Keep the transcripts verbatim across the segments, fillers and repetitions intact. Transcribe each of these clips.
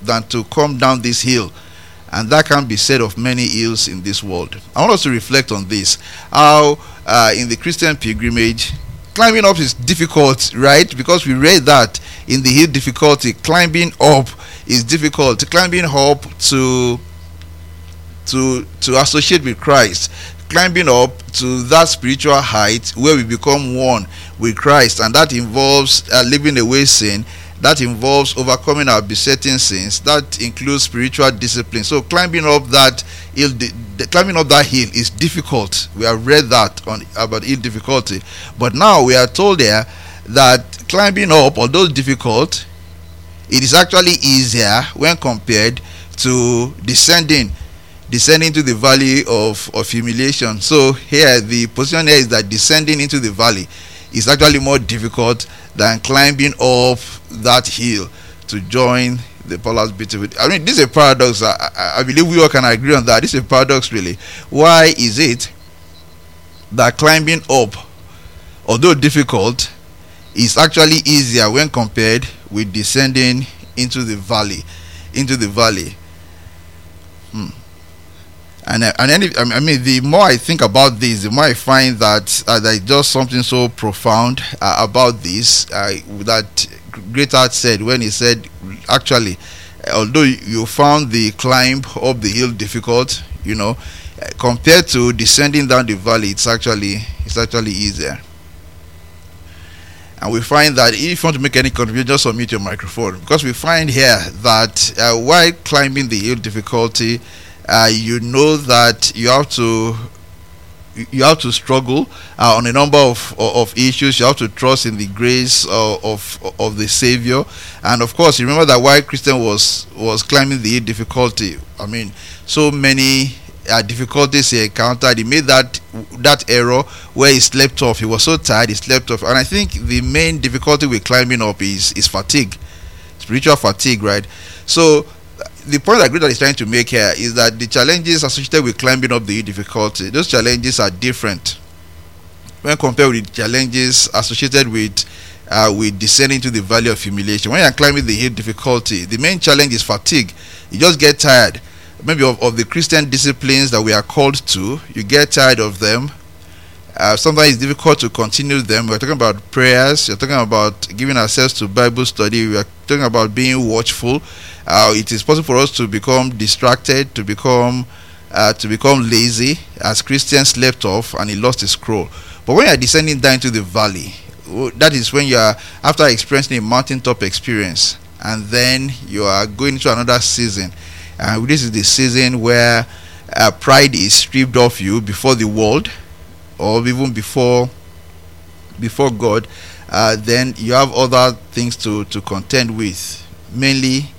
than to come down this hill. And that can be said of many hills in this world. I want us to reflect on this. How uh, in the Christian pilgrimage, climbing up is difficult, right? Because we read that in the hill difficulty, climbing up is difficult. Climbing up to to to associate with Christ, climbing up to that spiritual height where we become one with Christ, and that involves uh, living away sin. That involves overcoming our besetting sins. That includes spiritual discipline. So climbing up that hill, the, the, climbing up that hill is difficult. We have read that on about hill difficulty. But now we are told there that climbing up, although difficult, it is actually easier when compared to descending, descending to the valley of, of humiliation. So here the position here is that descending into the valley is actually more difficult than climbing up that hill to join the Palace Beautiful. I mean, this is a paradox. I, I, I believe we all can agree on that. This is a paradox, really. Why is it that climbing up, although difficult, is actually easier when compared with descending into the valley, into the valley? Hmm. And uh, and any, I mean, the more I think about this, the more I find that uh, there is just something so profound uh, about this uh, that Greatheart said when he said, actually, although you found the climb up the hill difficult, you know, uh, compared to descending down the valley, it's actually it's actually easier. And we find that if you want to make any contribution, just unmute your microphone, because we find here that uh, while climbing the hill difficulty, Uh, you know that you have to you have to struggle uh, on a number of, of of issues. You have to trust in the grace of, of of the Savior, and of course, remember that while Christian was was climbing the difficulty, I mean, so many uh, difficulties he encountered. He made that that error where he slept off. He was so tired, he slept off. And I think the main difficulty with climbing up is is fatigue, spiritual fatigue, right? So the point that Greatheart is trying to make here is that the challenges associated with climbing up the difficulty, those challenges are different when compared with the challenges associated with uh, with descending to the valley of humiliation. When you're climbing the hill difficulty, the main challenge is fatigue. You just get tired, maybe of, of the Christian disciplines that we are called to. You get tired of them. Uh, sometimes it's difficult to continue them. We're talking about prayers. You're talking about giving ourselves to Bible study. We are talking about being watchful. Uh, it is possible for us to become distracted, to become uh, to become lazy, as Christian slept off and he lost his scroll. But when you are descending down into the valley, that is when you are, after experiencing a mountaintop experience, and then you are going into another season. And uh, this is the season where uh, pride is stripped off you before the world, or even before before God. Uh, then you have other things to to contend with, mainly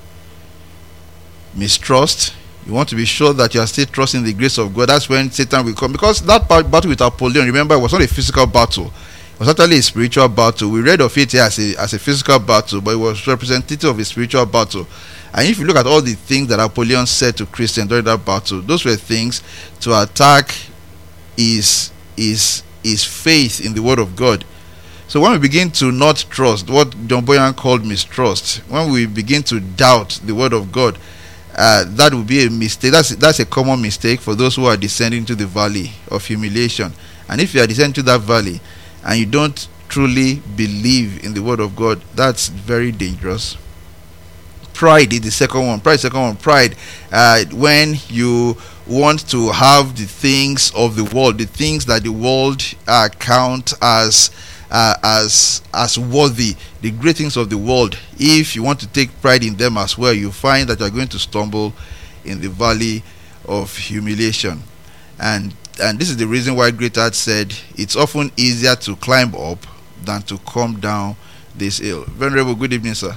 mistrust. You want to be sure that you are still trusting the grace of God. That's when Satan will come, because that battle with Apollyon, remember, it was not a physical battle. It was actually a spiritual battle. We read of it here as a, as a physical battle, but it was representative of a spiritual battle. And if you look at all the things that Apollyon said to Christians during that battle, those were things to attack his his his faith in the word of God. So when we begin to not trust, what John Boyan called mistrust, when we begin to doubt the word of God, uh, that would be a mistake. That's that's a common mistake for those who are descending to the valley of humiliation. And if you are descending to that valley and you don't truly believe in the word of God, that's very dangerous. Pride is the second one. Pride is the second one. Pride, uh, when you want to have the things of the world, the things that the world uh, count as uh, as as worthy, the great things of the world. If you want to take pride in them as well, you find that you are going to stumble in the valley of humiliation. And and this is the reason why Greatheart said it's often easier to climb up than to come down this hill. Venerable, good evening, sir.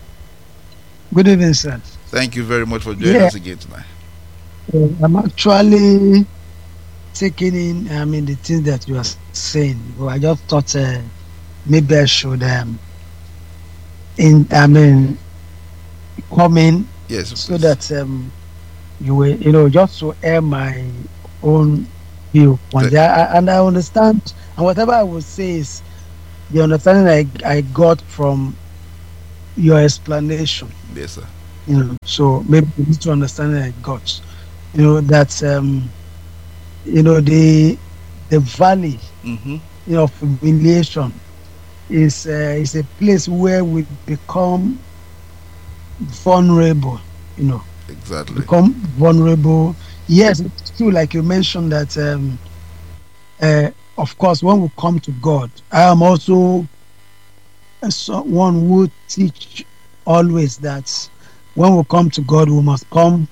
Good evening, sir. Thank you very much for joining yeah. us again tonight. Uh, I'm actually taking in, I mean, the things that you are saying. Well, I just thought uh, maybe I should, um, in, I mean, come in, yes, so that um, you will, you know, just to air my own view on that. And I understand, and whatever I will say is the understanding I, I got from your explanation. Yes, sir. You know, so maybe we need to understand it like God. You know that um, you know the the valley, Mm-hmm. you know, of humiliation is uh, is a place where we become vulnerable. You know, Exactly. become vulnerable. Yes, it's true. Like you mentioned that. Um, uh, of course, when we come to God, I am also a so- one who teach always that when we come to God, we must come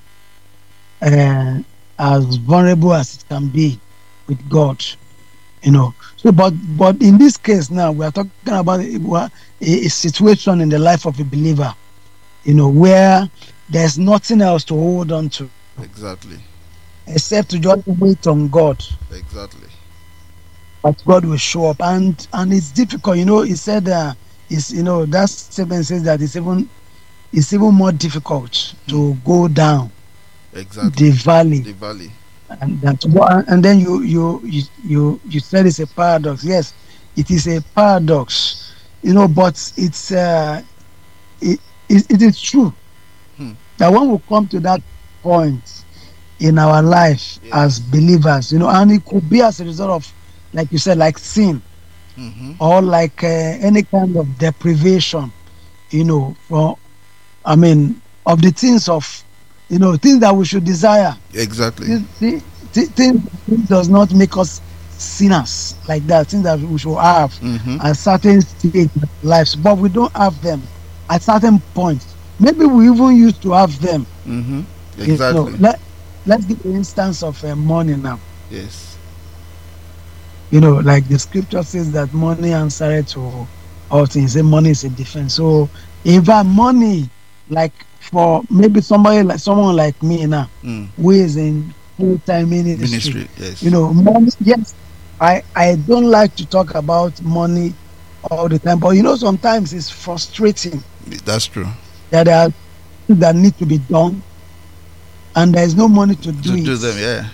uh, as vulnerable as it can be with God. You know. So, but but in this case now, we are talking about a, a a situation in the life of a believer. You know, where there's nothing else to hold on to Exactly. except to just wait on God. Exactly. But God will show up, and and it's difficult. You know, he said, uh, is you know that statement says that it's even it's even more difficult Hmm. to go down Exactly. the valley, The valley. and that and then you you you you you said it's a paradox. Yes, it is a paradox. You know, but it's uh, it, it, it is true Hmm. that when we come to that point in our life as Yes. believers, you know, and it could be as a result of, like you said, like sin Mm-hmm. or like uh, any kind of deprivation, you know, for I mean, of the things of, you know, things that we should desire. Exactly. Thi- thi- thi- Things things does not make us sinners like that. Things that we should have Mm-hmm. at certain stage in our lives, but we don't have them at certain points. Maybe we even used to have them. Mm-hmm. You know, Exactly. let let's give the instance of uh, money now. Yes. You know, like the scripture says that money answered to all things. Say money is a defense. So if I money, like for maybe somebody like someone like me now, Mm. who is in full time ministry, Ministry. you Yes. know, money. Yes, I I don't like to talk about money all the time, but you know, sometimes it's frustrating That's true. that there are things that need to be done and there is no money to do To do them, it. yeah.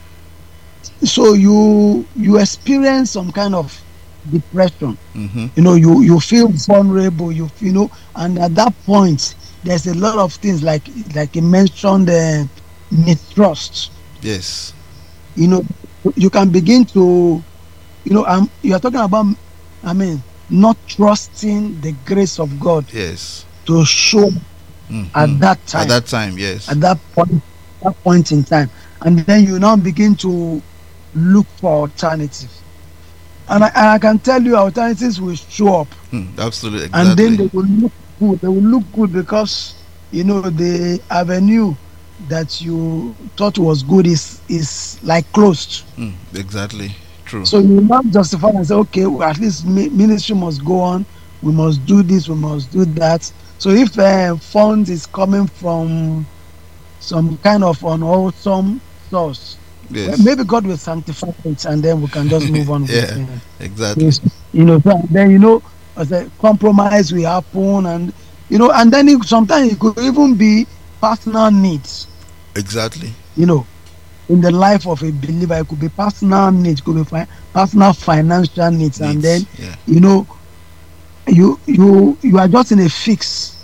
So you you experience some kind of depression. Mm-hmm. You know, you you feel vulnerable, you you know, and at that point there's a lot of things like like you mentioned, uh, mistrust. Yes. You know, you can begin to, you know, um you're talking about, I mean, not trusting the grace of God Yes. to show Mm-hmm. at that At time, that time, yes. at that point, that point in time, and then you now begin to look for alternatives. And I, and I can tell you alternatives will show up, Hmm. Absolutely. and then Exactly. they will look good. They will look good because you know the avenue that you thought was good is is like closed. Hmm. Exactly. True. So you not justify and say, okay, well, at least mi- ministry must go on. We must do this. We must do that. So if uh, funds is coming from some kind of unwholesome source, well, Yes. maybe God will sanctify it, and then we can just move on with Yeah. uh, Exactly. this. You know, so then you know, as a compromise will happen, and you know, and then it, sometimes it could even be personal needs. Exactly. You know, in the life of a believer, it could be personal needs, could be fi- personal financial needs, and Needs. then Yeah. you know, you you you are just in a fix,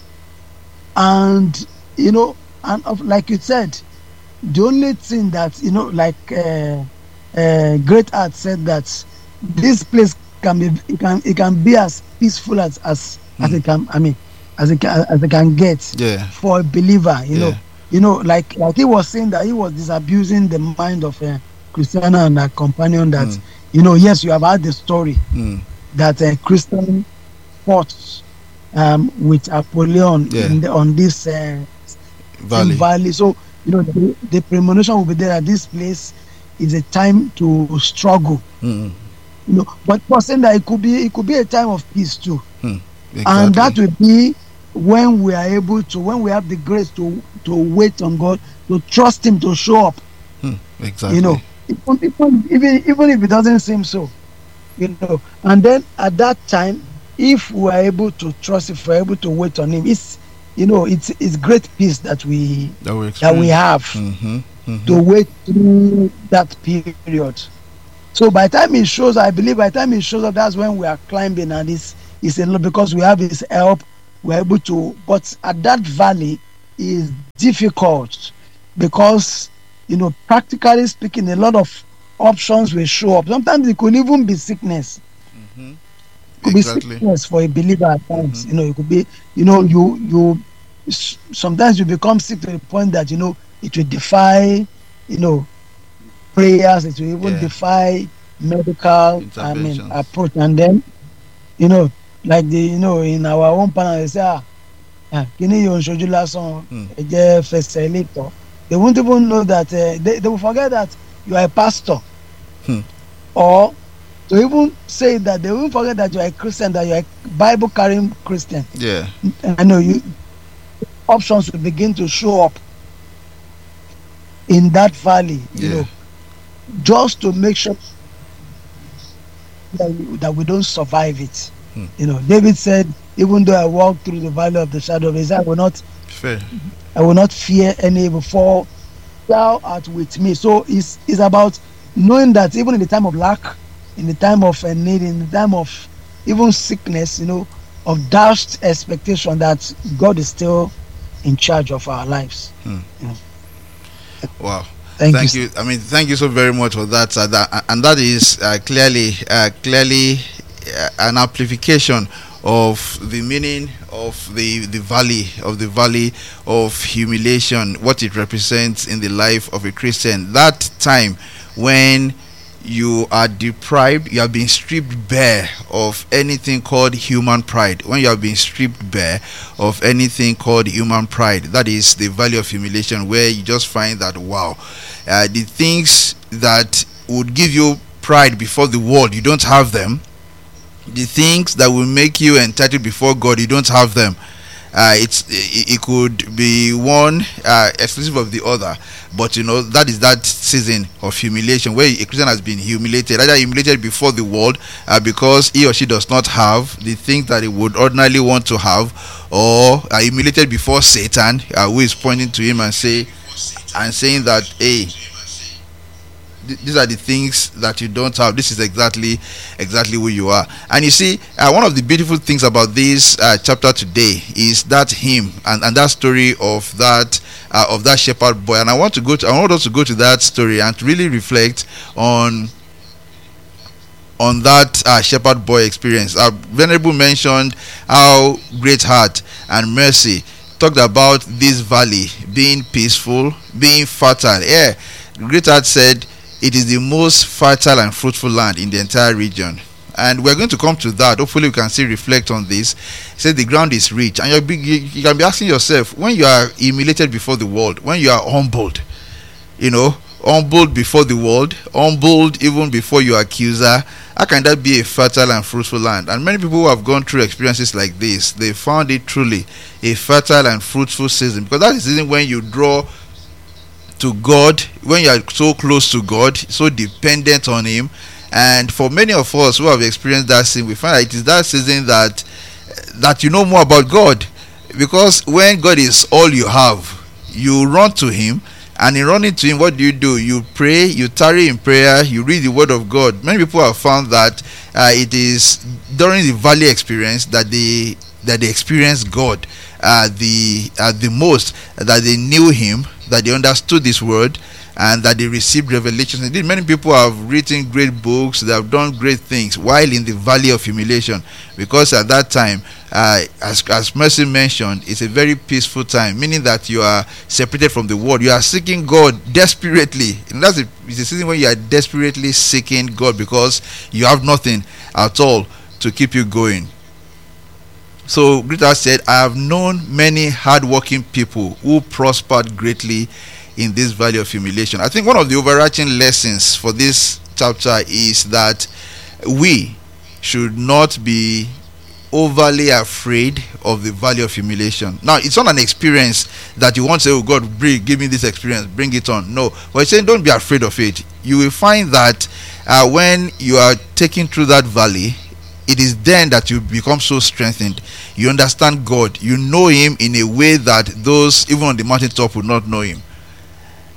and you know, and of, like you said, the only thing that you know, like uh, uh, Great Art said that this place can be, it can it can be as peaceful as as as Hmm. it can. I mean, as it can as it can get Yeah. for a believer. You know, Yeah. you know, like like he was saying that he was disabusing the mind of a Christiana and her companion. Hmm. That you know, yes, you have had the story Hmm. that a Christian fought um, with Apollyon Yeah. in the, on this. Uh, same Valley. valley. So, you know, the, the premonition will be there that this place is a time to struggle. Hmm. You know, but for saying that it could be it could be a time of peace too. Hmm. And Exactly. that will be when we are able to, when we have the grace to to wait on God, to trust Him to show up, Hmm. you Exactly. know. Even even even even if it doesn't seem so, you know. And then at that time, if we are able to trust, if we're able to wait on Him, it's you know, it's it's great peace that we That we that we experience. have Mm-hmm. Mm-hmm. to wait through that period. So by the time it shows, I believe by the time it shows up, that's when we are climbing, and it's it's a lot because we have His help. We're able to, but at that valley, is difficult because, you know, practically speaking, a lot of options will show up. Sometimes it could even be sickness. Mm-hmm. Could Exactly. be sickness for a believer at times. Mhm. You know, it could be, you know, you you s- sometimes you become sick to the point that, you know, it will defy, you know, prayers. It will even Yeah. defy medical, I mean, Interventions. approach. And then, you know, like the, you know, in our own panel, they say, ah, ah, kini yo nsoju lasan, Hmm. ẹ jẹ́ fẹsẹ̀ ilé tọ̀. They won't even know that uh, they, they will forget that you are a pastor. Hmm. Or to even say that, they will forget that you are a Christian, that you are a Bible carrying Christian. Yeah. I know you options will begin to show up in that valley, you Yeah. know, just to make sure that we, that we don't survive it. Hmm. You know, David said, even though I walk through the valley of the shadow of his, I will not Fair. I will not fear any evil, for thou art with me. So it's, it's about knowing that even in the time of lack, in the time of uh, need, in the time of even sickness, you know, of dashed expectation, that God is still in charge of our lives. Hmm. You know. Wow. Thank, Thank you. you. I mean, thank you so very much for that. Uh, that and that is uh, clearly, uh, clearly uh, an amplification of the meaning of the the valley of the valley of humiliation, what it represents in the life of a Christian. That time when you are deprived, you have been stripped bare of anything called human pride. When you have been stripped bare of anything called human pride, that is the valley of humiliation, where you just find that, wow, uh, the things that would give you pride before the world, you don't have them. The things that will make you entitled before God, you don't have them. Uh, it's it, it could be one uh, exclusive of the other, but you know, that is that season of humiliation where a Christian has been humiliated, either humiliated before the world uh, because he or she does not have the things that he would ordinarily want to have, or uh, humiliated before Satan, uh, who is pointing to him and say and saying that, hey, th- these are the things that you don't have. This is exactly exactly who you are. And you see, uh, one of the beautiful things about this uh, chapter today is that hymn and, and that story of that uh, of that shepherd boy. And I want to go to I want us to go to that story and to really reflect on on that uh, shepherd boy experience. Uh, Venerable mentioned how great heart and mercy talked about this valley being peaceful, being fertile. Yeah, great heart said it is the most fertile and fruitful land in the entire region. And we're going to come to that. Hopefully, we can still reflect on this. He said the ground is rich, and you're, you, you can be asking yourself, when you are humiliated before the world, when you are humbled, you know, humbled before the world, humbled even before your accuser, how can that be a fertile and fruitful land? And many people who have gone through experiences like this, they found it truly a fertile and fruitful season, because that is the season when you draw to God, when you are so close to God, so dependent on Him. And for many of us who have experienced that season, we find that it is that season that that you know more about God, because when God is all you have, you run to Him. And in running to Him, what do you do? You pray, you tarry in prayer, you read the Word of God. Many people have found that uh, it is during the valley experience that they that they experience God uh, the uh, the most, that they knew Him, that they understood His Word, and that they received revelations. Indeed, many people have written great books, they have done great things while in the valley of humiliation, because at that time, uh, as, as Mercy mentioned, it's a very peaceful time, meaning that you are separated from the world. You are seeking God desperately. And that's a, it's a season when you are desperately seeking God because you have nothing at all to keep you going. So Greta said, I have known many hardworking people who prospered greatly in this valley of humiliation. I think one of the overarching lessons for this chapter is that we should not be overly afraid of the valley of humiliation. Now, it's not an experience that you want to say, oh God, bring, give me this experience, bring it on. No, but he's saying don't be afraid of it. You will find that uh, when you are taking through that valley, it is then that you become so strengthened. You understand God. You know Him in a way that those even on the mountaintop would not know Him.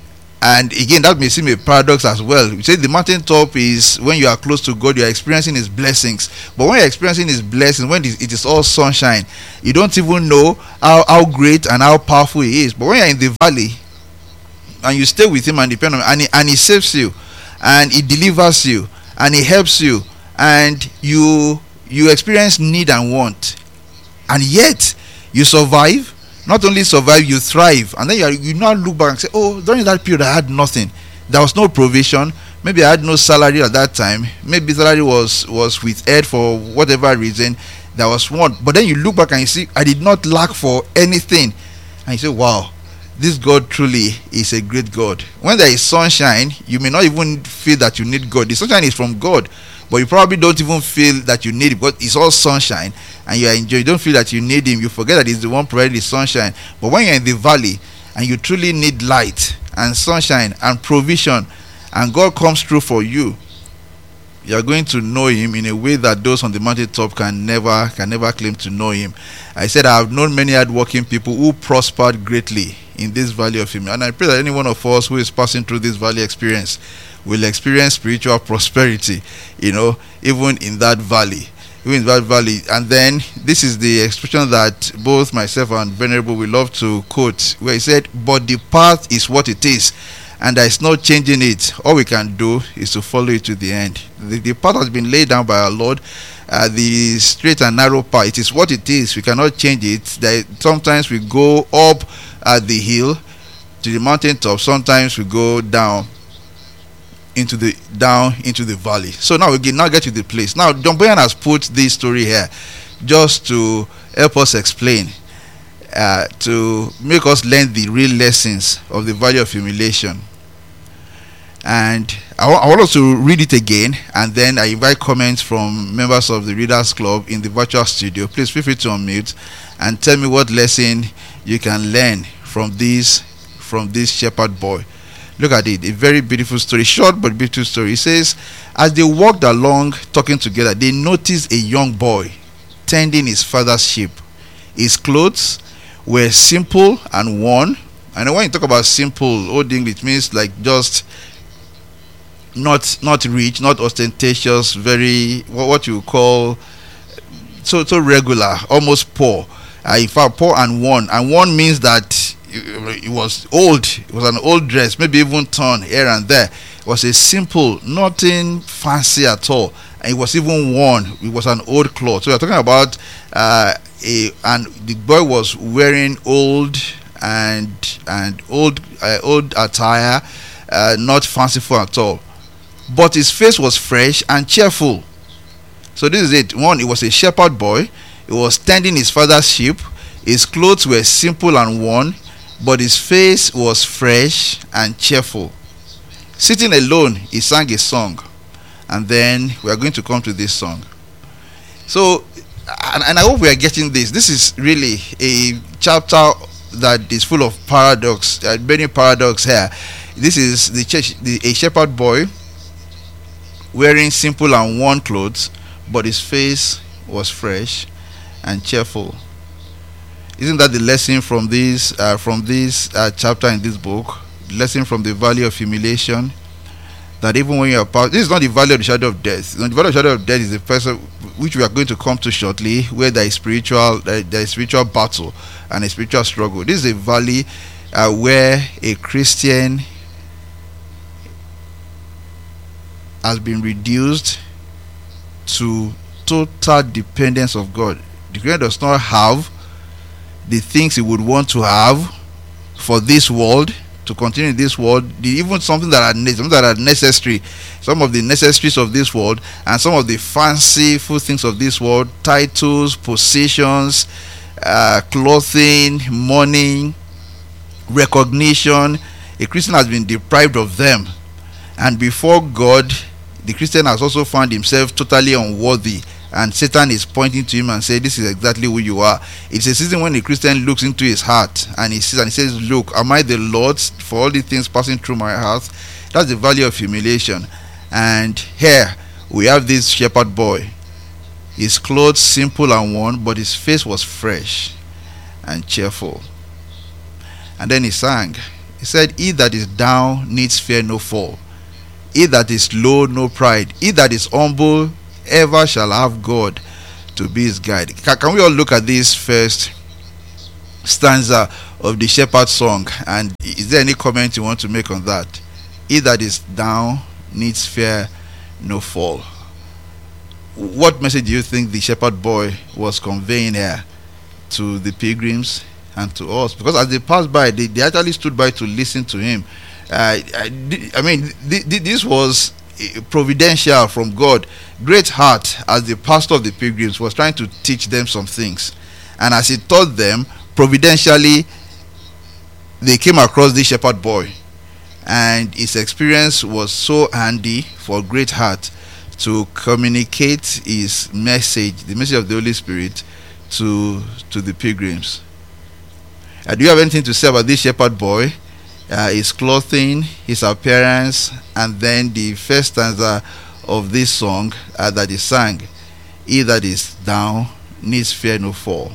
And again, that may seem a paradox as well. We say the mountaintop is when you are close to God, you are experiencing His blessings. But when you're experiencing His blessings, when it is all sunshine, you don't even know how, how great and how powerful He is. But when you're in the valley and you stay with Him and depend on Him, and He, and he saves you, and He delivers you, and He helps you, and you you experience need and want, and yet you survive. Not only survive, you thrive. And then you, are, you now look back and say, oh, during that period I had nothing. There was no provision. Maybe I had no salary at that time. Maybe salary was, was withheld for whatever reason. There was one. But then you look back and you see, I did not lack for anything. And you say, wow, this God truly is a great God. When there is sunshine, you may not even feel that you need God. The sunshine is from God. But you probably don't even feel that you need it, because it's all sunshine and you are enjoying. You don't feel that you need Him. You forget that He's the one providing the sunshine. But when you're in the valley and you truly need light and sunshine and provision, and God comes through for you, you are going to know Him in a way that those on the mountaintop can never can never claim to know Him. I said I have known many hardworking people who prospered greatly in this valley of Him, and I pray that any one of us who is passing through this valley experience will experience spiritual prosperity, you know, even in that valley, even in that valley. And then this is the expression that both myself and Venerable will love to quote, where he said, "But the path is what it is, and there is no changing it. All we can do is to follow it to the end." The, the path has been laid down by our Lord. Uh, the straight and narrow path, it is what it is. We cannot change it. There, sometimes we go up at the hill to the mountaintop. Sometimes we go down into the down into the valley. So now we get now get to the place. Now John Bunyan has put this story here just to help us explain, uh, to make us learn the real lessons of the valley of humiliation. And I, w- I want us to read it again, and then I invite comments from members of the Readers Club in the virtual studio. Please feel free to unmute and tell me what lesson you can learn from this from this shepherd boy. Look at it, a very beautiful story, short but beautiful story. It says, as they walked along talking together, they noticed a young boy tending his father's sheep. His clothes were simple and worn. And when you talk about simple, old English means like just not not rich, not ostentatious, very what you call so so regular, almost poor. Uh, in fact, poor and worn. And worn means that it was old. It was an old dress, maybe even torn here and there. It was a simple, nothing fancy at all. And it was even worn. It was an old cloth. So we're talking about uh, a and the boy was wearing old and and old uh, old attire, uh, not fanciful at all. But his face was fresh and cheerful. So this is it. One, it was a shepherd boy. He was tending his father's sheep. His clothes were simple and worn, but his face was fresh and cheerful. Sitting alone, he sang a song. And then we are going to come to this song. So, and, and I hope we are getting this. This is really a chapter that is full of paradox. There are many paradox here. This is the, church, the a shepherd boy wearing simple and worn clothes, but his face was fresh and cheerful. Isn't that the lesson from this uh, from this uh, chapter in this book? The lesson from the valley of humiliation. That even when you are part, this is not the valley of the shadow of death. The valley of the shadow of death is the person which we are going to come to shortly, where there is spiritual, there, there is spiritual battle and a spiritual struggle. This is a valley uh, where a Christian has been reduced to total dependence of God. The Christian does not have the things he would want to have for this world, to continue in this world, the, even something that are something that are necessary, some of the necessaries of this world, and some of the fanciful things of this world, titles, positions, uh, clothing, money, recognition. A Christian has been deprived of them, and before God, the Christian has also found himself totally unworthy. And Satan is pointing to him and saying, this is exactly who you are. It's a season when the Christian looks into his heart and he sees and he says, look, am I the Lord's for all the things passing through my heart? That's the valley of humiliation. And here we have this shepherd boy. His clothes simple and worn, but his face was fresh and cheerful. And then he sang He said, he that is down needs fear no fall. He that is low, no pride. He that is humble, ever shall have God to be his guide. Can, can we all look at this first stanza of the shepherd song? And is there any comment you want to make on that? He that is down needs fear no fall. What message do you think the shepherd boy was conveying here to the pilgrims and to us? Because as they passed by, they, they actually stood by to listen to him. Uh, I, I mean, th- th- this was providential from God. Great heart, as the pastor of the pilgrims, was trying to teach them some things. And as he taught them, providentially, they came across this shepherd boy. And his experience was so handy for Great Heart to communicate his message, the message of the Holy Spirit, to to the pilgrims. Uh, do you have anything to say about this shepherd boy, uh, his clothing, his appearance, and then the first stanza of this song uh, that he sang? He that is down needs fear no fall.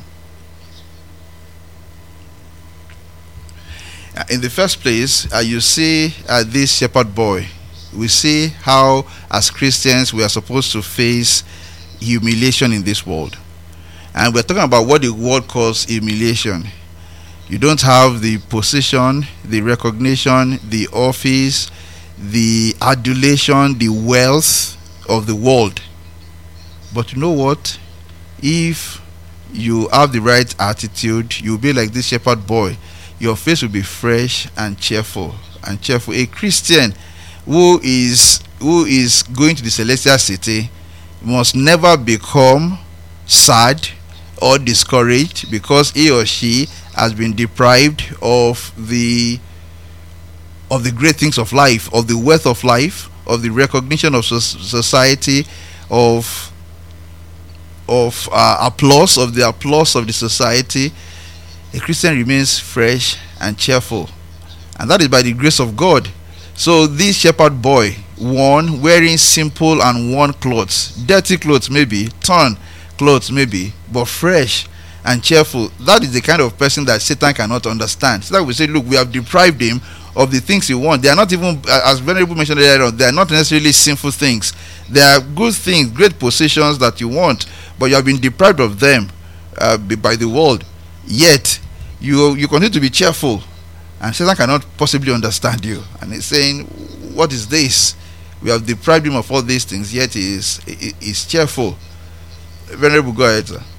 Uh, in the first place, uh, you see uh, this shepherd boy. We see how, as Christians, we are supposed to face humiliation in this world. And we're talking about what the world calls humiliation. You don't have the position, the recognition, the office, the adulation, the wealth of the world. But you know what? If you have the right attitude, you'll be like this shepherd boy. Your face will be fresh and cheerful and cheerful. A Christian who is who is going to the celestial city must never become sad or discouraged because he or she has been deprived of the of the great things of life, of the wealth of life, of the recognition of society, of of uh, applause, of the applause of the society. A Christian remains fresh and cheerful, and that is by the grace of God. So this shepherd boy, one wearing simple and worn clothes, dirty clothes maybe, torn clothes maybe, but fresh and cheerful. That is the kind of person that Satan cannot understand. So that we say, look, we have deprived him of the things he wants. They are not even, as Venerable mentioned earlier on, they are not necessarily sinful things. They are good things, great possessions that you want, but you have been deprived of them uh, by the world. Yet you you continue to be cheerful, and Satan cannot possibly understand you. And he's saying, what is this? We have deprived him of all these things, yet he is he is cheerful. Venerable, go ahead, sir.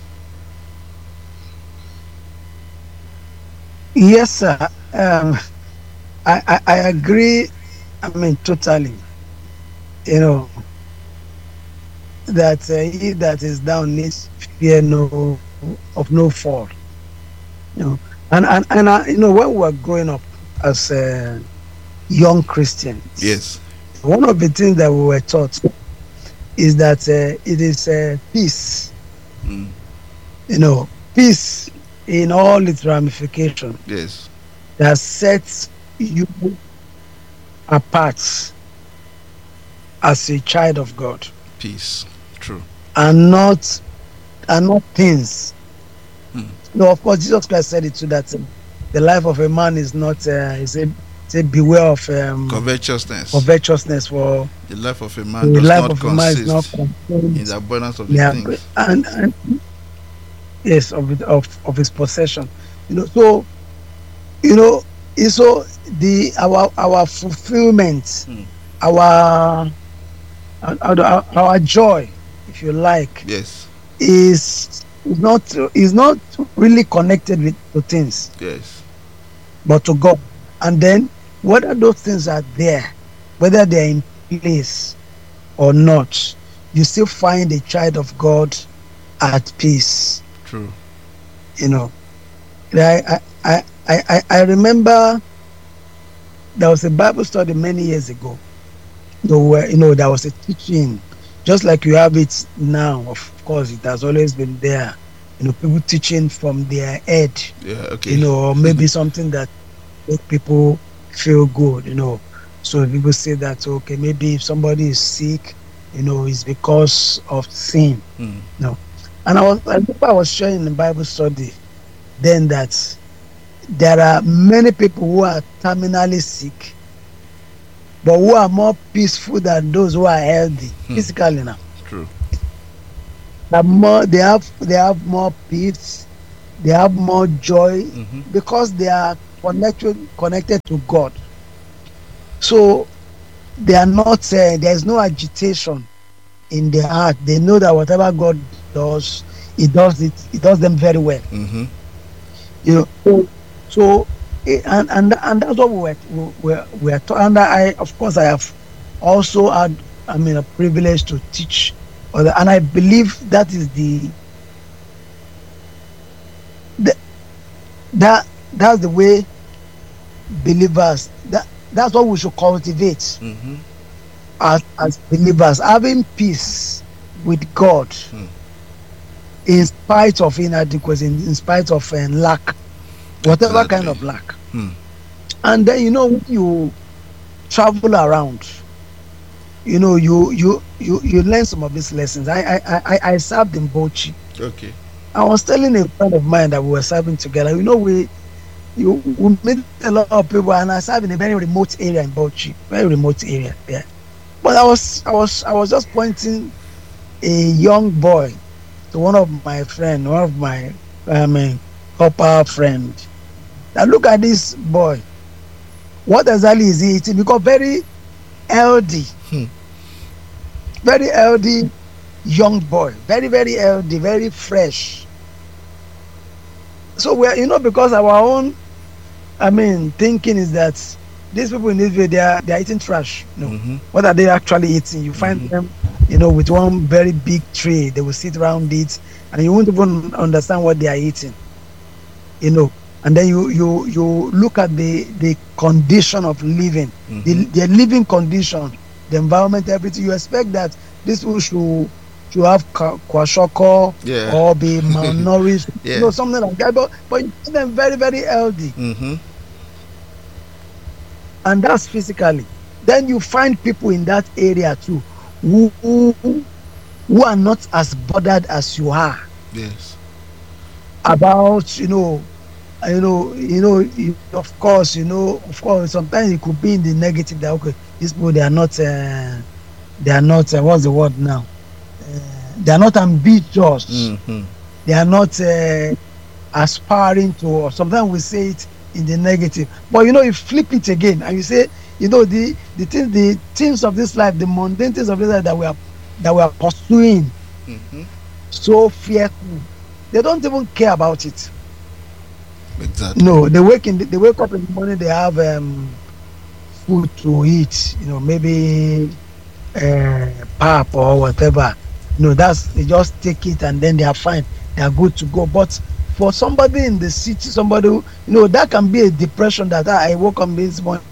Yes, sir. Um, I, I I agree. I mean, totally. You know that uh, he that is down needs fear no of no fall. You know, and and and uh, you know, when we were growing up as uh, young Christians, Yes. one of the things that we were taught is that uh, it is uh, peace. Mm. You know, peace in all its ramifications Yes. that sets you apart as a child of God, Peace. True. and not and not things. Hmm. No, of course, Jesus Christ said it too, that uh, the life of a man is not. Uh, is a say beware of um, Covetousness. covetousness, for The life of a man the does life not of a man is not consist contained. in the abundance of the Yeah, things. and, and yes, of it, of of his possession. You know, so you know, it's so the our our fulfillment, Hmm. our, our our our joy, if you like, Yes. is not is not really connected with to things, Yes. but to God. And then whether those things are there, whether they're in place or not, you still find a child of God at peace. True. You know, I I I I, I remember there was a Bible study many years ago. You know, where you know there was a teaching, just like you have it now. Of course, it has always been there. You know, people teaching from their head. Yeah. Okay. You know, or maybe something that make people feel good. You know, so people say that okay, maybe if somebody is sick, you know, it's because of sin. Hmm. No, and I was I remember I was sharing in the Bible study then that there are many people who are terminally sick, but who are more peaceful than those who are healthy Hmm. physically now. True. They're more, they have they have more peace, they have more joy Mm-hmm. because they are connected connected to God. So they are not uh, there is no agitation in their heart. They know that whatever God does, He does it. He does them very well. Mm-hmm. You know. So, so eh, and and and that's what we were we were, we are taught. And I, of course, I have also had, I mean, a privilege to teach other, and I believe that is the, the that that's the way believers, that that's what we should cultivate Mm-hmm. as as believers, having peace with God Hmm. in spite of inadequacy, in, in spite of uh, lack, whatever kind Exactly. of lack. Hmm. And then, you know, when you travel around, you know, you you you you learn some of these lessons. I I I, I served in Bochi. Okay. I was telling a friend of mine that we were serving together. You know, we you we meet a lot of people, and I serve in a very remote area in Bochi, very remote area. Yeah. But I was I was I was just pointing a young boy to one of my friend, one of my I mean copper friend. Now look at this boy. What exactly is he eating? Because very healthy, Hmm. very healthy young boy, very very healthy, very fresh. So we're, you know, because our own, I mean, thinking is that these people in this video, they are they are eating trash. No, Mm-hmm. what are they actually eating? You find Mhm. them, you know, with one very big tray. They will sit around it, and you won't even understand what they are eating. You know, and then you you you look at the the condition of living, the Mm-hmm. their living condition, the environment, everything. You expect that these people should should have kwa- kwashiorkor Yeah. or be malnourished, Yeah. you know, something like that. But but you find them very very healthy, Mm-hmm. and that's physically. Then you find people in that area too who who, who are not as bothered as you are Yes. about, you know, uh, you know, you know, you, of course, you know, of course, sometimes it could be in the negative that okay, these people, they are not, uh, they are not, uh, what's the word now? Uh, they are not ambitious. Mm-hmm. They are not uh, aspiring to. Or sometimes we say it in the negative, but you know, you flip it again and you say, you know, the the things, the things of this life, the mundane things of this life that we are that we are pursuing Mm-hmm. so fearful. They don't even care about it. Exactly. No, they wake in the, they wake up in the morning, they have um, food to eat, you know, maybe uh, pap or whatever. No, that's, they just take it and then they are fine. They are good to go. But for somebody in the city, somebody who, you know, that can be a depression that ah, I woke up this morning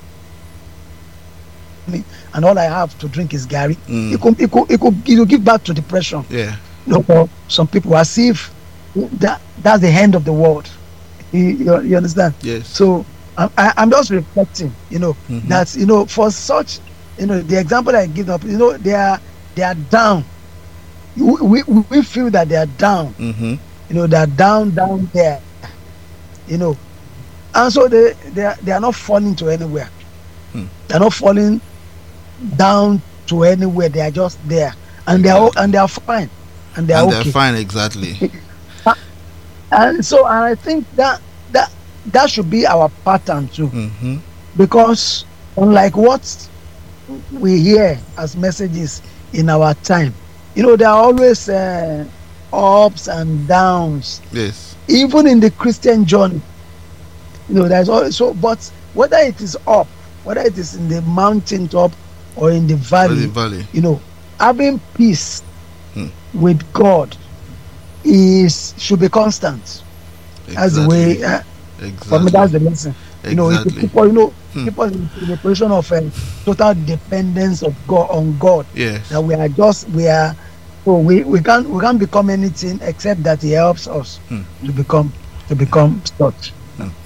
and all I have to drink is Gary. Mm. It could, it could, it could, it will give back to depression. Yeah. You know, for some people, as if that that's the end of the world. You, you, you understand? Yes. So I, I, I'm just reflecting, you know, Mhm. that, you know, for such, you know, the example I give up, you know, they are they are down. We, we, we feel that they are down, Mm-hmm. you know, they are down down there, you know, and so they they are, they are not falling to anywhere. Hmm. They are not falling down to anywhere. They are just there, and they are o- Exactly. and they are fine, and they are And okay. they're fine. Exactly. And so, and I think that that that should be our pattern too, Mm-hmm. because unlike what we hear as messages in our time, you know, there are always uh, ups and downs, Yes. even in the Christian journey. You know, there's always so, but whether it is up, whether it is in the mountain top or in the valley, Valley. Valley. you know, having peace Hmm. with God is should be constant. That's the way. Uh, For me, Exactly. that's the lesson. You know, if Exactly. people, you know, Hmm. people in, in a position of uh, total dependence of God on God, Yes. that we are just we are, so we we can't we can't become anything except that He helps us Hmm. to become to become such.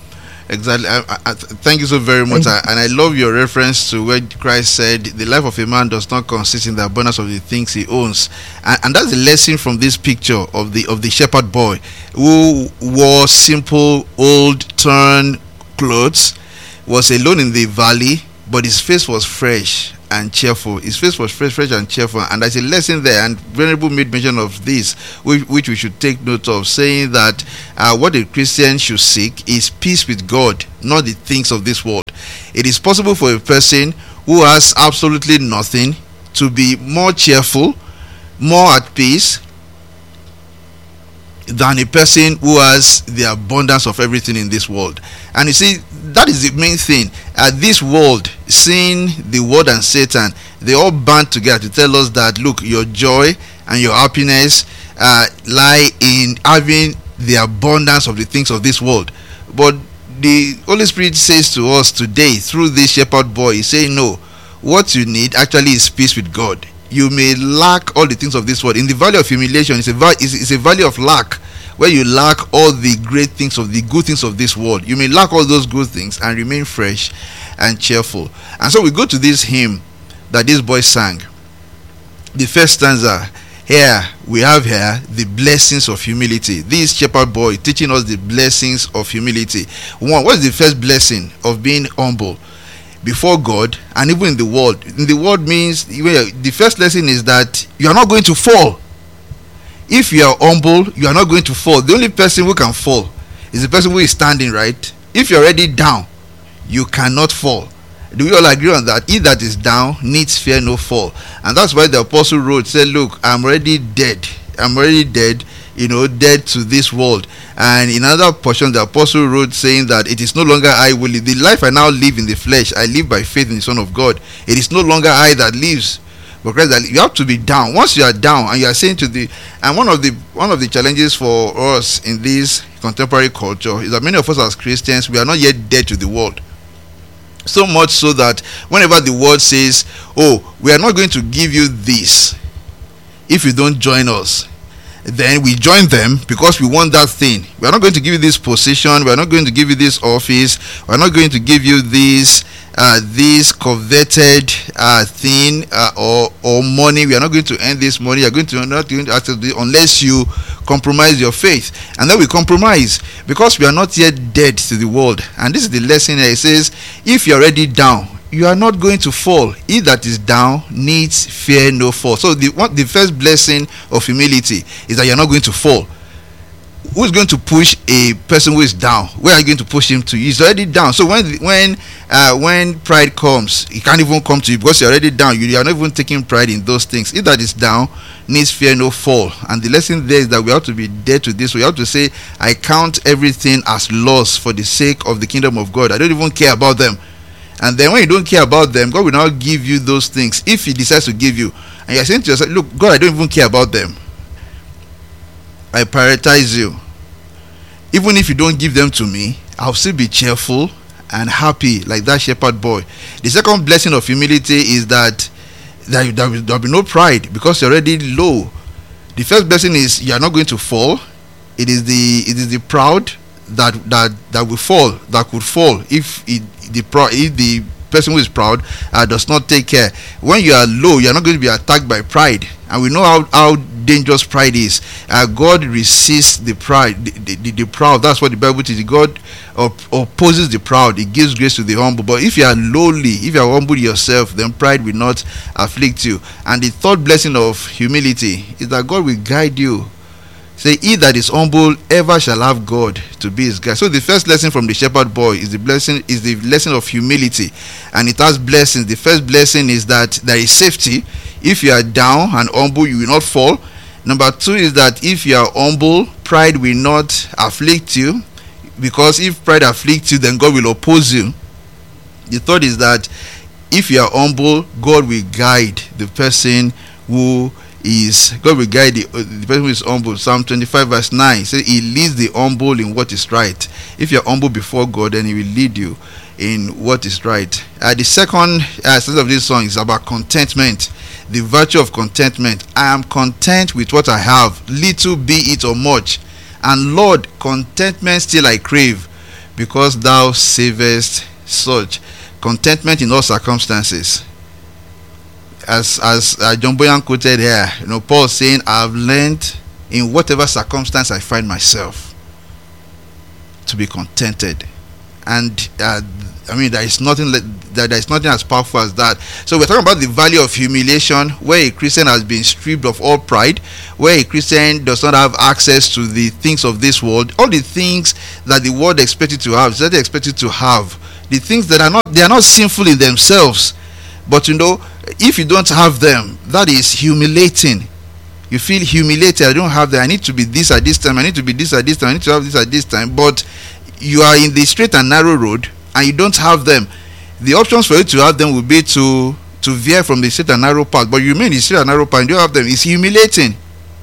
Exactly. I, I, I- thank you so very much. I, and I love your reference to where Christ said, "The life of a man does not consist in the abundance of the things he owns," and, and that's the lesson from this picture of the of the shepherd boy who wore simple old torn clothes, was alone in the valley, but his face was fresh and cheerful. His face was fresh, fresh and cheerful. And there's a lesson there, and Venerable made mention of this, which, which we should take note of, saying that uh, what a Christian should seek is peace with God, not the things of this world. It is possible for a person who has absolutely nothing to be more cheerful, more at peace, than a person who has the abundance of everything in this world. And you see, that is the main thing. At this world, seeing the world and Satan, they all band together to tell us that, look, your joy and your happiness uh, lie in having the abundance of the things of this world. But the Holy Spirit says to us today through this shepherd boy, he's saying, no, what you need actually is peace with God. You may lack all the things of this world. In the valley of humiliation, it's a, va- it's, it's a valley of lack, where you lack all the great things of the good things of this world. You may lack all those good things and remain fresh and cheerful. And so we go to this hymn that this boy sang. The first stanza, here we have here the blessings of humility. This shepherd boy teaching us the blessings of humility. One, what is the first blessing of being humble before God and even in the world? In the world means, the first lesson is that you are not going to fall. If you are humble, you are not going to fall. The only person who can fall is the person who is standing, right? If you're already down, you cannot fall. Do we all agree on that? He that is down needs fear no fall. And that's why the apostle wrote, said, look, I'm already dead. I'm already dead, you know, dead to this world. And in another portion, the apostle wrote, saying that it is no longer I will live. The life I now live in the flesh, I live by faith in the Son of God. It is no longer I that lives, but Christ that lives. You have to be down. Once you are down and you are saying to the, and one of the one of the challenges for us in this contemporary culture is that many of us as Christians, we are not yet dead to the world. So much so that whenever the world says, oh, we are not going to give you this if you don't join us, then we join them because we want that thing. We are not going to give you this position. We are not going to give you this office. We are not going to give you this uh, this coveted uh, thing uh, or or money. We are not going to earn this money. You are going to not going to access this unless you compromise your faith. And then we compromise because we are not yet dead to the world. And this is the lesson here. It says, if you are already down, you are not going to fall. He that is down needs fear no fall. So the what the first blessing of humility is that you are not going to fall. Who is going to push a person who is down? Where are you going to push him to? He's already down. So when when uh, when pride comes, he can't even come to you because you're already down. You are not even taking pride in those things. He that is down needs fear no fall. And the lesson there is that we have to be dead to this. We have to say, I count everything as loss for the sake of the kingdom of God. I don't even care about them. And then when you don't care about them, God will now give you those things if he decides to give you. And you're saying to yourself, look, God, I don't even care about them. I prioritize you. Even if you don't give them to me, I'll still be cheerful and happy like that shepherd boy. The second blessing of humility is that there, there will be no pride because you're already low. The first blessing is you are not going to fall. It is the it is the proud that that that will fall, that could fall if it, the proud if the person who is proud uh, does not take care. When you are low, you are not going to be attacked by pride, and we know how, how dangerous pride is. Uh, God resists the pride, the, the, the proud. That's what the Bible teaches. God op- opposes the proud. He gives grace to the humble. But if you are lowly, if you are humble yourself, then pride will not afflict you. And the third blessing of humility is that God will guide you. Say, he that is humble ever shall have God to be his guide. So the first lesson from the shepherd boy is the blessing is the lesson of humility, and it has blessings. The first blessing is that there is safety. If you are down and humble, you will not fall. Number two is that if you are humble, pride will not afflict you, because if pride afflicts you, then God will oppose you. The third is that if you are humble, God will guide the person who is God will guide the, uh, the person who is humble. Psalm twenty-five verse nine says he leads the humble in what is right. If you're humble before God, then he will lead you in what is right. Uh, the second uh, sense of this song is about contentment, the virtue of contentment. I am content with what I have, little be it or much, and Lord, contentment still I crave, because thou savest such. Contentment in all circumstances. As as uh, John Boyan quoted here, you know, Paul saying, I've learned in whatever circumstance I find myself to be contented. And uh, I mean, there is nothing like that. There is nothing as powerful as that. So we're talking about the value of humiliation, where a Christian has been stripped of all pride, where a Christian does not have access to the things of this world, all the things that the world expected to have, that they expected to have, the things that are not, they are not sinful in themselves, but you know, if you don't have them, that is humiliating. You feel humiliated. I don't have that. I need to be this at this time. I need to be this at this time. I need to have this at this time. But you are in the straight and narrow road, and you don't have them. The options for you to have them will be to to veer from the straight and narrow path, but you remain in the straight and narrow path and you don't have them. It's humiliating.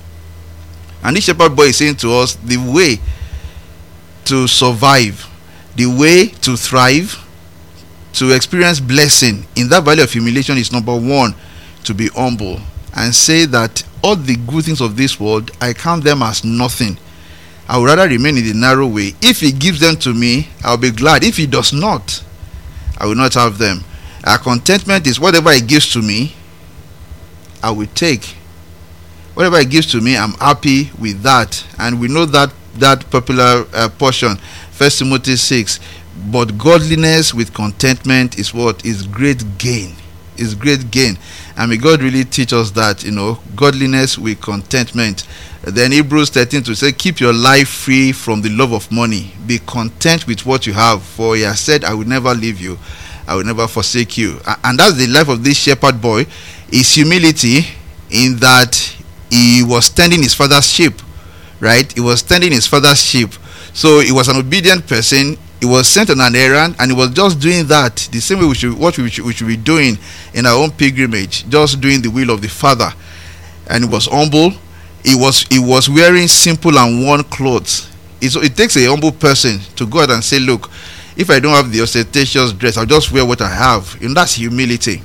And this shepherd boy is saying to us, the way to survive, the way to thrive, to experience blessing in that valley of humiliation is, number one, to be humble and say that all the good things of this world, I count them as nothing. I would rather remain in the narrow way. If he gives them to me, I'll be glad. If he does not, I will not have them. Our contentment is whatever he gives to me, I will take. Whatever he gives to me, I'm happy with that. And we know that that popular uh, portion, First Timothy six. But godliness with contentment is what? Is great gain. Is great gain. And may God really teach us that, you know, godliness with contentment. Then Hebrews thirteen to say, keep your life free from the love of money. Be content with what you have, for he has said, I will never leave you, I will never forsake you. And that's the life of this shepherd boy. Is humility in that he was tending his father's sheep, right? He was tending his father's sheep. So he was an obedient person. He was sent on an errand, and he was just doing that the same way we should, what we should, we should be doing in our own pilgrimage, just doing the will of the Father. And he was humble. He was he was wearing simple and worn clothes. It's, it takes a humble person to go out and say, look, if I don't have the ostentatious dress, I'll just wear what I have. And that's humility.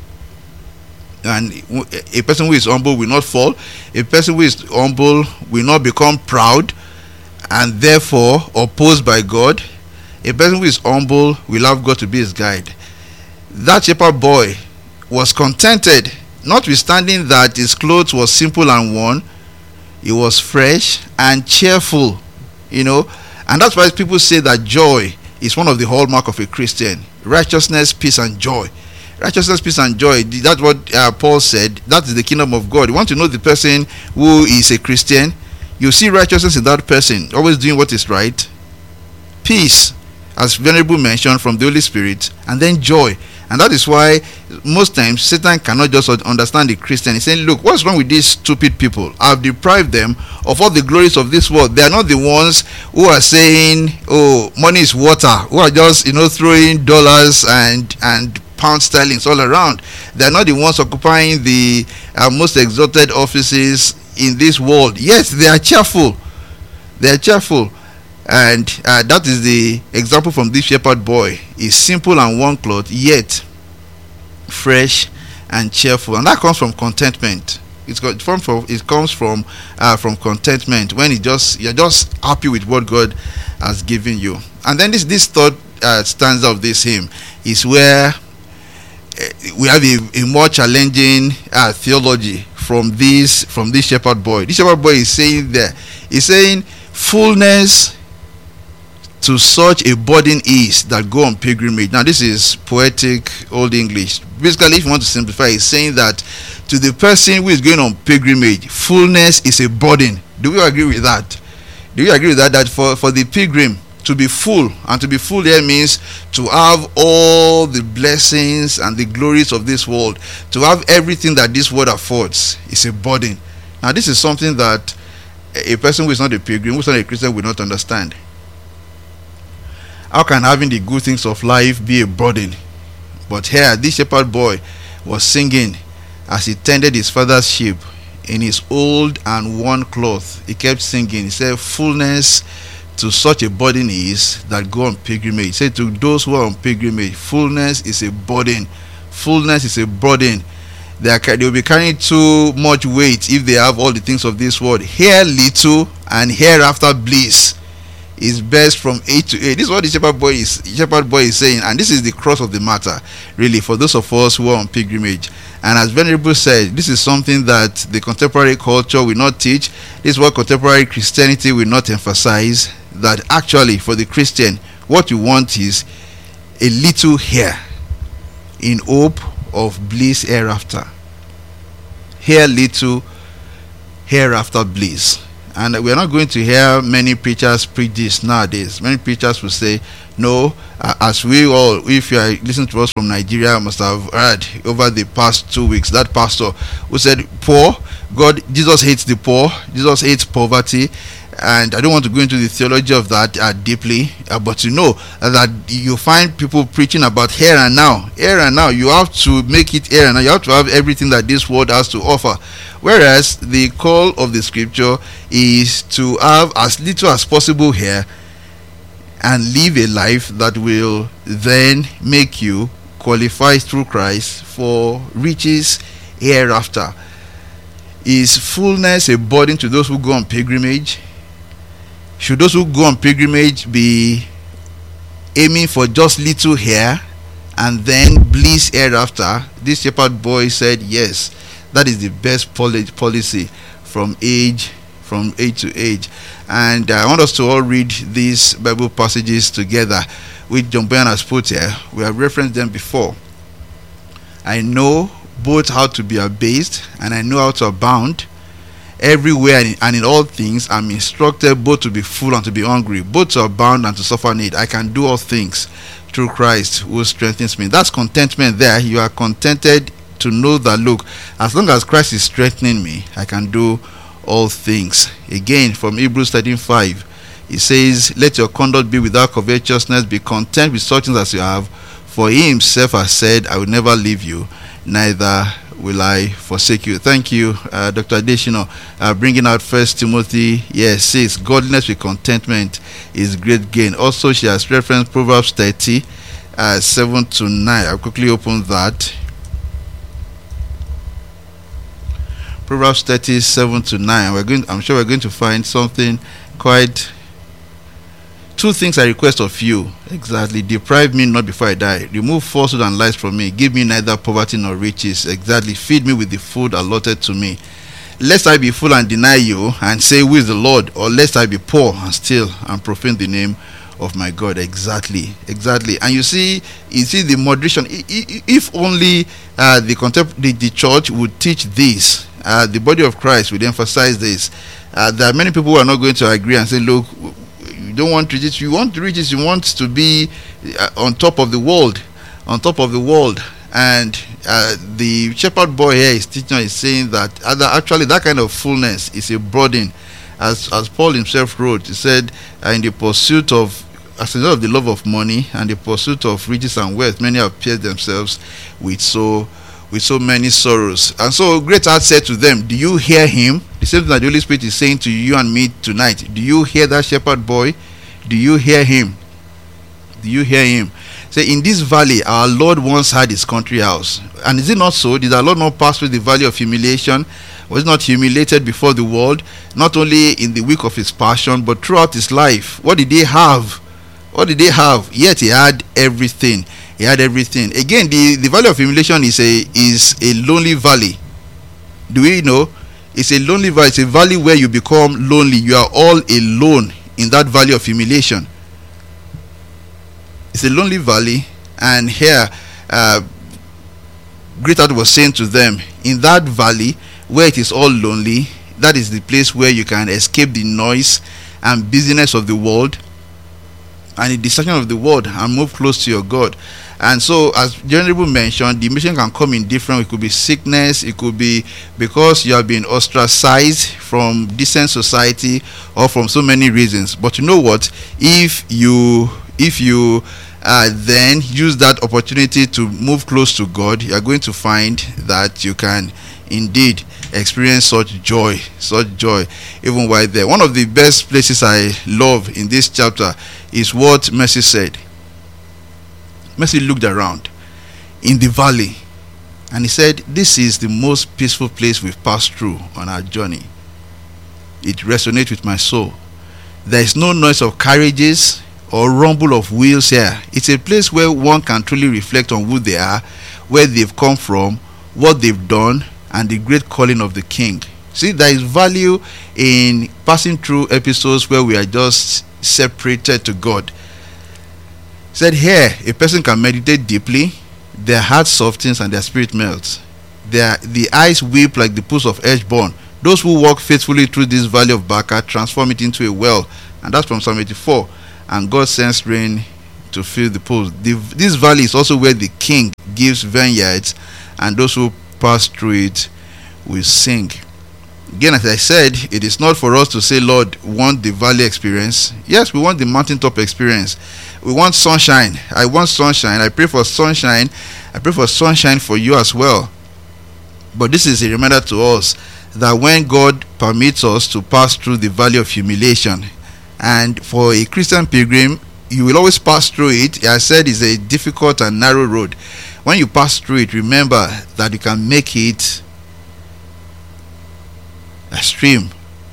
And a person who is humble will not fall. A person who is humble will not become proud and therefore opposed by God. A person who is humble will have God to be his guide. That shepherd boy was contented, notwithstanding that his clothes was simple and worn. He was fresh and cheerful, you know. And that's why people say that joy is one of the hallmark of a Christian. Righteousness, peace, and joy. Righteousness, peace, and joy. That's what uh, Paul said. That is the kingdom of God. You want to know the person who is a Christian? You see righteousness in that person, always doing what is right. Peace, as Venerable mentioned, from the Holy Spirit, and then joy. And that is why most times Satan cannot just understand the Christian. He's saying, look, what's wrong with these stupid people? I've deprived them of all the glories of this world. They are not the ones who are saying, oh, money is water, who are just, you know, throwing dollars and and pound sterlings all around. They are not the ones occupying the uh, most exalted offices in this world. Yes, they are cheerful. They are cheerful. And uh, that is the example from this shepherd boy. He's simple and one cloth, yet fresh and cheerful, and that comes from contentment. It's got from, from it comes from uh, from contentment, when it just you're just happy with what God has given you. And then this this third uh, stanza of this hymn is where uh, we have a, a more challenging uh, theology from this from this shepherd boy. This shepherd boy is saying there, he's saying, fullness to such a burden is that go on pilgrimage. Now this is poetic Old English. Basically, if you want to simplify, it's saying that to the person who is going on pilgrimage, fullness is a burden. Do we agree with that? Do you agree with that? That for, for the pilgrim to be full, and to be full here means to have all the blessings and the glories of this world, to have everything that this world affords, is a burden. Now this is something that a person who is not a pilgrim, who is not a Christian, will not understand. How can having the good things of life be a burden? But here, this shepherd boy was singing as he tended his father's sheep in his old and worn cloth. He kept singing. He said, fullness to such a burden is that go on pilgrimage. He said, to those who are on pilgrimage, fullness is a burden. Fullness is a burden. They, are, they will be carrying too much weight if they have all the things of this world. Here little and hereafter bliss. is best from A to A. This is what the shepherd boy is shepherd boy is saying, and this is the cross of the matter, really, for those of us who are on pilgrimage. And as Venerable said, this is something that the contemporary culture will not teach. This is what contemporary Christianity will not emphasize. That actually, for the Christian, what you want is a little here, in hope of bliss hereafter. Here little, hereafter bliss. And we're not going to hear many preachers preach this nowadays. Many preachers will say, no, uh, as we all, if you are listening to us from Nigeria, must have heard over the past two weeks, that pastor who said, poor, God, Jesus hates the poor, Jesus hates poverty. And I don't want to go into the theology of that uh, deeply, uh, but you know uh, that you find people preaching about here and now. Here and now, you have to make it here and now. You have to have everything that this world has to offer. Whereas the call of the scripture is to have as little as possible here and live a life that will then make you qualify through Christ for riches hereafter. Is fullness a burden to those who go on pilgrimage? Should those who go on pilgrimage be aiming for just little here and then bliss hereafter? This shepherd boy said yes, that is the best policy from age from age to age. And I want us to all read these Bible passages together, which John Bunyan has put here. We have referenced them before. I know both how to be abased and I know how to abound. Everywhere and in all things I'm instructed both to be full and to be hungry, both to abound and to suffer need. I can do all things through Christ who strengthens me. That's contentment there. You are contented to know that, look, as long as Christ is strengthening me, I can do all things. Again, from Hebrews thirteen five, it says, let your conduct be without covetousness, be content with such things as you have, for he himself has said, I will never leave you, neither will I forsake you. Thank you, uh, Doctor Adeshino, uh, bringing out First Timothy. Yes, says godliness with contentment is great gain. Also, she has referenced Proverbs thirty, uh, seven to nine. I'll quickly open that. Proverbs thirty, seven to nine. We're going. I'm sure we're going to find something quite. Two things I request of you, exactly. Deprive me not before I die. Remove falsehood and lies from me. Give me neither poverty nor riches. Exactly. Feed me with the food allotted to me. Lest I be full and deny you and say, who is the Lord? Or lest I be poor and steal and profane the name of my God. Exactly. Exactly. And you see, you see the moderation. If only uh, the, contem- the the church would teach this, uh, the body of Christ would emphasize this. Uh, there are many people who are not going to agree and say, look, you don't want riches, you want riches, you want to be uh, on top of the world, on top of the world. And uh, the shepherd boy here is teaching, is saying that other, actually that kind of fullness is a burden. As as Paul himself wrote, he said, uh, in the pursuit of, as a result of the love of money and the pursuit of riches and wealth, many have pierced themselves with so with so many sorrows. And so great heart said to them, do you hear him? The same thing that the Holy Spirit is saying to you and me tonight. Do you hear that shepherd boy? Do you hear him? Do you hear him? Say, in this valley, our Lord once had his country house. And is it not so? Did our Lord not pass through the valley of humiliation? Was not humiliated before the world? Not only in the week of his passion, but throughout his life. What did he have? What did he have? Yet he had everything. He had everything. Again, the, the valley of humiliation is a is a lonely valley. Do we know? It's a lonely valley. It's a valley where you become lonely. You are all alone in that valley of humiliation. It's a lonely valley. And here, uh, Greatheart was saying to them, in that valley where it is all lonely, that is the place where you can escape the noise and busyness of the world and the distraction of the world and move close to your God. And so, as Venerable mentioned, the mission can come in different. It could be sickness, it could be because you have been ostracized from decent society, or from so many reasons. But you know what? If you if you uh, then use that opportunity to move close to God, you are going to find that you can indeed experience such joy, such joy, even while there. One of the best places I love in this chapter is what Mercy said. Mercy looked around in the valley and he said, this is the most peaceful place we've passed through on our journey. It resonates with my soul. There is no noise of carriages or rumble of wheels here. It's a place where one can truly reflect on who they are, where they've come from, what they've done, and the great calling of the King. See, there is value in passing through episodes where we are just separated to God. Said here, a person can meditate deeply, their heart softens and their spirit melts. Their the eyes weep like the pools of Eshbon. Those who walk faithfully through this valley of Baca transform it into a well. And that's from Psalm eighty-four. And God sends rain to fill the pools. The, this valley is also where the King gives vineyards, and those who pass through it will sing. Again, as I said, it is not for us to say, Lord, we want the valley experience. Yes, we want the mountaintop experience. We want sunshine. I want sunshine. I pray for sunshine. I pray for sunshine for you as well. But this is a reminder to us that when God permits us to pass through the valley of humiliation, and for a Christian pilgrim, you will always pass through it. I said it's a difficult and narrow road. When you pass through it, remember that you can make it a stream.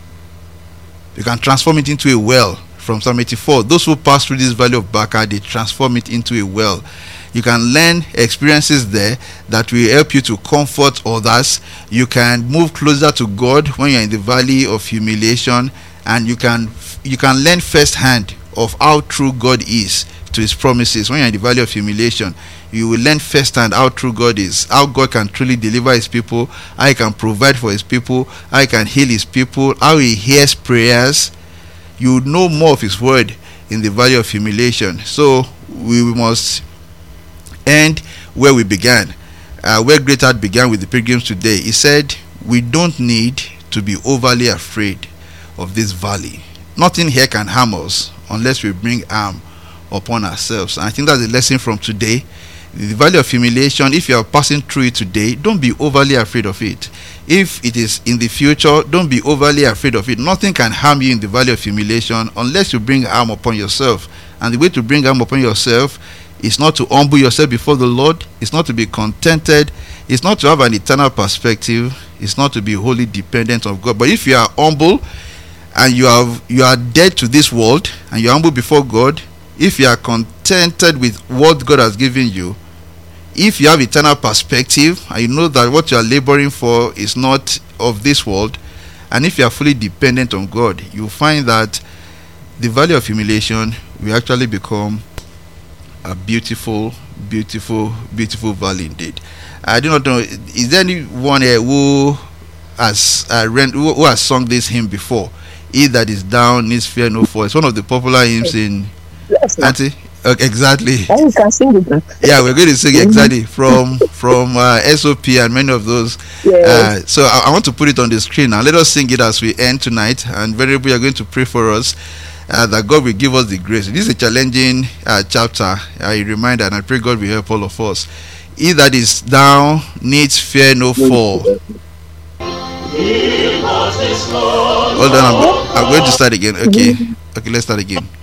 You can transform it into a well. From Psalm eighty-four, those who pass through this valley of Baca, they transform it into a well. You can learn experiences there that will help you to comfort others. You can move closer to God when you're in the valley of humiliation, and you can you can learn firsthand of how true God is to his promises. When you're in the valley of humiliation, you will learn firsthand how true God is, how God can truly deliver his people, how he can provide for his people, how he can heal his people, how he hears prayers. You would know more of his word in the valley of humiliation. So we must end where we began, uh, where Great Heart began with the pilgrims today. He said, we don't need to be overly afraid of this valley. Nothing here can harm us unless we bring harm upon ourselves. And I think that's the lesson from today. The valley of humiliation, if you are passing through it today, don't be overly afraid of it. If it is in the future, don't be overly afraid of it. Nothing can harm you in the valley of humiliation unless you bring harm upon yourself. And the way to bring harm upon yourself is not to humble yourself before the Lord. It's not to be contented. It's not to have an eternal perspective. It's not to be wholly dependent on God. But if you are humble and you have you are dead to this world and you're humble before God, if you are contented with what God has given you, if you have eternal perspective and you know that what you are laboring for is not of this world, and if you are fully dependent on God, you find that the valley of humiliation will actually become a beautiful, beautiful, beautiful valley indeed. I do not know, is there anyone here who has uh, rent, who, who has sung this hymn before? He that is down needs fear no foe. It's one of the popular hymns in Yes, sir. Auntie. Okay, exactly. And you can sing it. Yeah, we're going to sing exactly from from uh, S O P and many of those. Yes. Uh, so I, I want to put it on the screen now. Let us sing it as we end tonight, and Venerable, we are going to pray for us uh, that God will give us the grace. This is a challenging uh, chapter. I remind, and I pray God will help all of us. He that is down needs fear no fall. Hold on, I'm, I'm going to start again. Okay, okay, let's start again.